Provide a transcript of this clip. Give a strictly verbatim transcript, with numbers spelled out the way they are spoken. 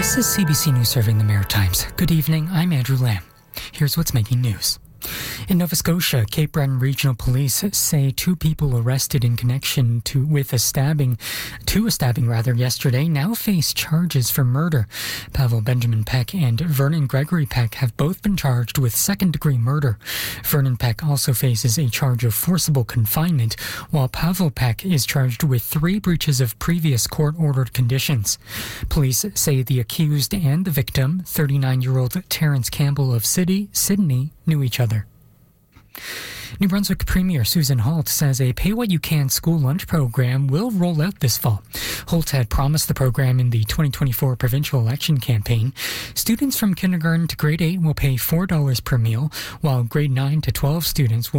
This is C B C News serving the Maritimes. Good evening, I'm Andrew Lamb. Here's what's making news. In Nova Scotia, Cape Breton Regional Police say two people arrested in connection to with a stabbing, to a stabbing rather, yesterday now face charges for murder. Pavel Benjamin Peck and Vernon Gregory Peck have both been charged with second-degree murder. Vernon Peck also faces a charge of forcible confinement, while Pavel Peck is charged with three breaches of previous court-ordered conditions. Police say the accused and the victim, thirty-nine-year-old Terrence Campbell of Sydney, Sydney, knew each other. New Brunswick Premier Susan Holt says a pay-what-you-can school lunch program will roll out this fall. Holt had promised the program in the twenty twenty-four provincial election campaign. Students from kindergarten to grade eight will pay four dollars per meal, while grade nine to twelve students will